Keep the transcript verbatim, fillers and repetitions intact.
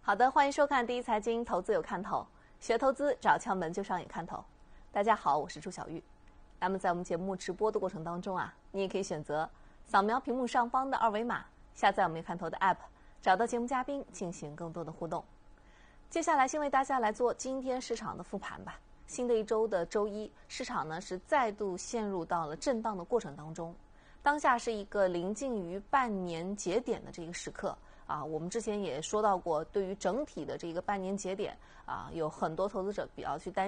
好的，欢迎收看第一财经投资有看头，学投资找窍门就上有看头。大家好，我是朱小玉。那么在我们节目直播的过程当中啊，你也可以选择扫描屏幕上方的二维码，下载我们有看头的 App， 找到节目嘉宾进行更多的互动。接下来先为大家来做今天市场的复盘吧。新的一周的周一，市场呢是再度陷入到了震荡的过程当中。当下是一个临近于半年节点的这个时刻啊，我们之前也说到过，对于整体的这个半年节点啊，有很多投资者比较去担